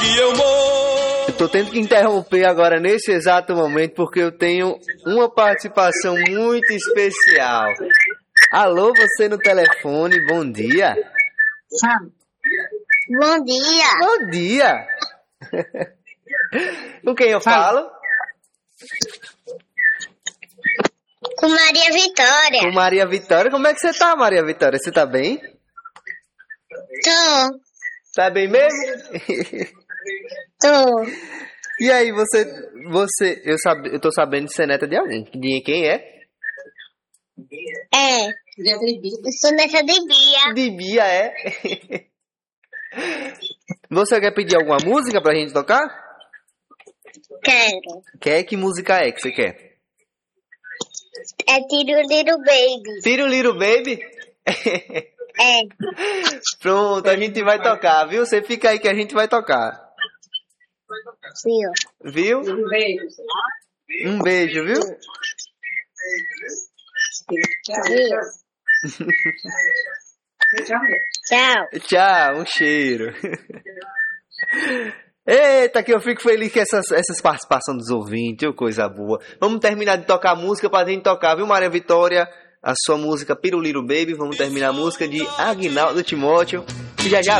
que eu morro. Eu tô tendo que interromper agora nesse exato momento porque eu tenho uma participação muito especial. Alô, você no telefone, bom dia. Bom dia. Bom dia. Com quem eu falo? Com Maria Vitória. Com Maria Vitória. Como é que você tá, Maria Vitória? Você tá bem? Tô. Tá bem mesmo? Tô. E aí, eu tô sabendo de ser neta de alguém. De quem é? É. Eu sou nessa de Bia. De Bia, é? Você quer pedir alguma música pra gente tocar? Quero. Quer? Que música é que você quer? É Tiruliro Baby. Tiruliro Baby? É. Pronto, a gente vai tocar, viu? Você fica aí que a gente vai tocar. Sim, ó. Viu? Um beijo, viu? Tchau. Tchau, um cheiro. Eita, que eu fico feliz com essas participações dos ouvintes, ô, coisa boa. Vamos terminar de tocar a música pra gente tocar, viu, Maria Vitória? A sua música Piruliro Baby. Vamos terminar a música de Aguinaldo Timóteo. E já